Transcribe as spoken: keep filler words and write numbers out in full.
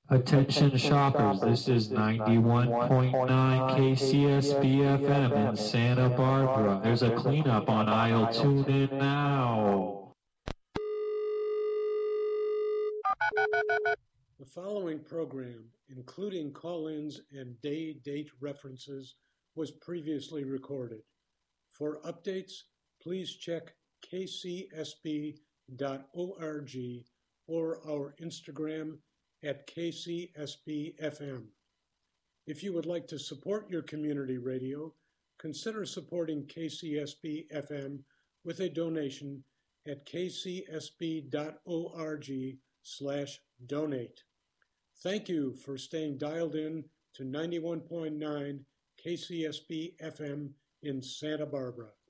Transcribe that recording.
Attention shoppers, this is ninety-one point nine K C S B F M in Santa Barbara. There's a cleanup on aisle. Tune in now. The following program, including call-ins and day-date references, was previously recorded. For updates, please check k c s b dot org or our Instagram at K C S B F M. If you would like to support your community radio, consider supporting K C S B F M with a donation at k c s b dot org slash donate. Thank you for staying dialed in to ninety-one point nine K C S B F M in Santa Barbara.